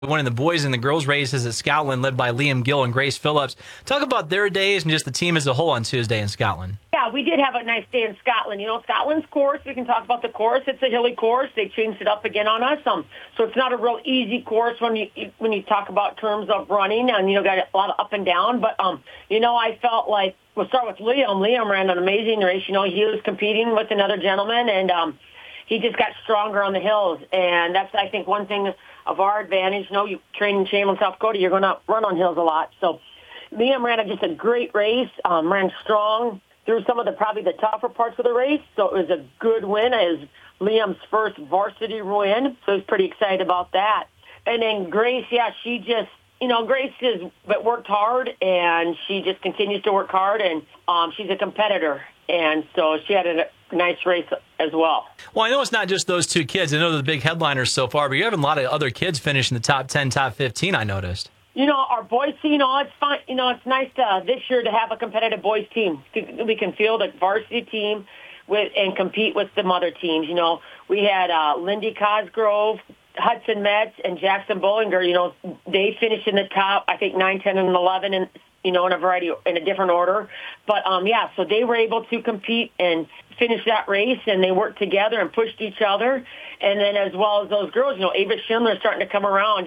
winning the boys and the girls races at Scotland, led by Liam Gill and Grace Phillips. Talk about their days and just the team as a whole on Tuesday in Scotland. Yeah, we did have a nice day in Scotland. You know, Scotland's course, we can talk about the course. It's a hilly course. They changed it up again on us. So it's not a real easy course when you talk about terms of running, and, got a lot of up and down. But, I felt like, we'll start with Liam. Liam ran an amazing race. He was competing with another gentleman, and he just got stronger on the hills. And that's, I think, one thing of our advantage. You train in Chamberlain, South Dakota, you're going to run on hills a lot. So Liam ran just a great race, ran strong through some of probably the tougher parts of the race. So it was a good win. It was Liam's first varsity win, so I was pretty excited about that. And then Grace, she just, Grace has worked hard, and she just continues to work hard, and she's a competitor. And so she had a nice race as well. Well, I know it's not just those two kids. I know they're the big headliners so far, but you're having a lot of other kids finish in the top 10, top 15, I noticed. Our boys team, it's fun. It's nice this year to have a competitive boys team. We can field a varsity team and compete with some other teams. We had Lindy Cosgrove, Hudson Metz, and Jackson Bollinger. They finished in the top, I think, 9, 10, and 11, and in a different order. But, so they were able to compete and finish that race, and they worked together and pushed each other. And then as well as those girls, Ava Schindler starting to come around,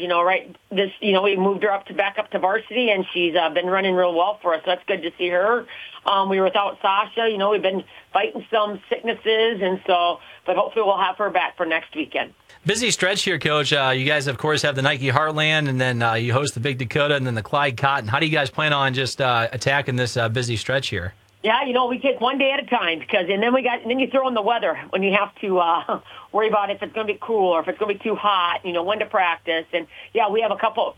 we moved her back up to varsity, and she's been running real well for us. So that's good to see her. We were without Sasha. We've been fighting some sicknesses, but hopefully we'll have her back for next weekend. Busy stretch here, Coach. You guys, of course, have the Nike Heartland, and then you host the Big Dakota, and then the Clyde Cotton. How do you guys plan on just attacking this busy stretch here? Yeah, we take one day at a time, and then you throw in the weather when you have to worry about if it's going to be cool or if it's going to be too hot. When to practice, and we have a couple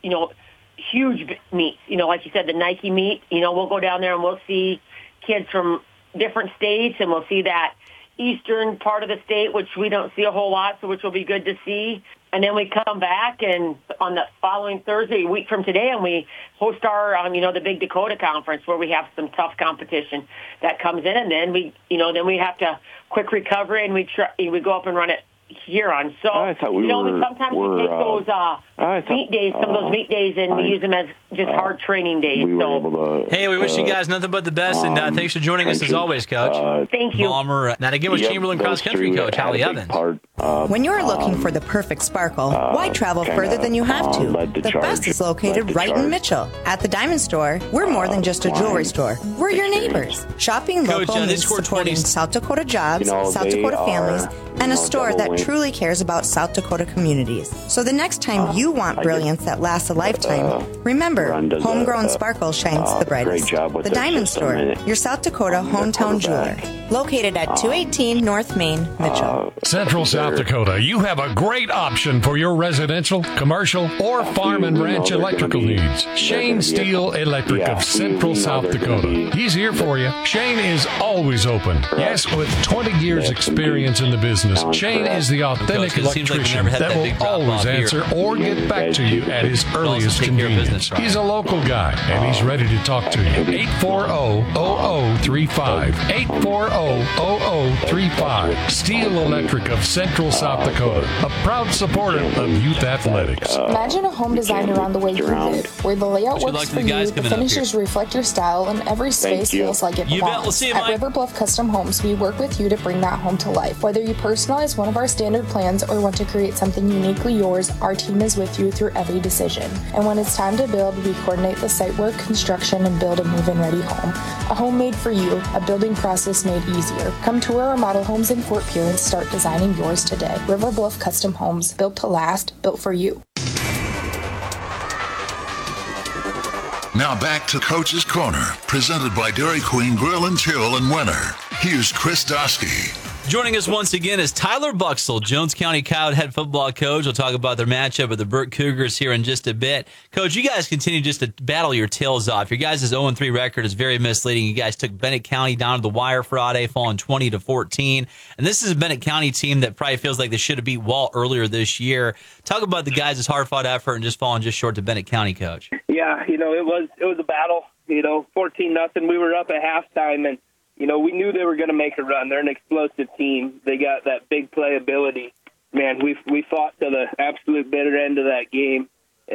huge meets. Like you said, the Nike meet. We'll go down there and we'll see kids from different states, and we'll see that eastern part of the state, which we don't see a whole lot, so which will be good to see. And then we come back and on the following Thursday, a week from today, and we host our, the Big Dakota Conference, where we have some tough competition that comes in. And then we have to quick recovery, and we go up and run it Huron. So, sometimes we take those meet days, some of those meet days, and we use them as just hard training days. Hey, we wish you guys nothing but the best, and thanks for joining us as always, Coach. Thank you. That again was Chamberlain Cross Country Coach Holly Evans. When you're looking for the perfect sparkle, why travel further than you have to? The best is located right in Mitchell. At the Diamond Store, we're more than just a jewelry store. We're your neighbors. Shopping local means supporting South Dakota jobs, South Dakota families, and a store that truly cares about South Dakota communities. So the next time you want brilliance that lasts a lifetime, remember, homegrown sparkle shines the brightest. The Diamond Store, your South Dakota hometown jeweler. Located at 218 North Main, Mitchell. Central South Dakota, you have a great option for your residential, commercial, or farm and ranch electrical needs. Shane Steele Electric of Central South Dakota. He's here for you. Shane is always open. Yes, with 20 years experience in the business, Shane is the authentic electrician that will always answer or get back to you at his earliest convenience. He's a local guy, and he's ready to talk to you. 840-0035. 840-0035. Steele Electric of Central South Dakota, a proud supporter of youth athletics. Imagine a home designed around the way you live, where the layout works for you, the finishes reflect your style, and every space feels like it belongs. At River Bluff Custom Homes, we work with you to bring that home to life. Whether you personalize one of our standard plans or want to create something uniquely yours, our team is with you through every decision. And when it's time to build, we coordinate the site work, construction, and build a move-in ready home. A home made for you, a building process made easier. Come tour our model homes in Fort Pierre and start designing yours today. River Bluff Custom Homes, built to last, built for you. Now back to Coach's Corner, presented by Dairy Queen Grill and Chill in Winter. Here's Chris Dosky. Joining us once again is Tyler Buxell, Jones County Coyote head football coach. We'll talk about their matchup with the Burke Cougars here in just a bit. Coach, you guys continue just to battle your tails off. Your guys' 0-3 record is very misleading. You guys took Bennett County down to the wire Friday, falling 20-14. And this is a Bennett County team that probably feels like they should have beat Walt earlier this year. Talk about the guys' hard-fought effort and just falling just short to Bennett County, Coach. Yeah, it was a battle. 14-0. We were up at halftime, and we knew they were going to make a run. They're an explosive team. They got that big play ability. Man, we fought to the absolute bitter end of that game.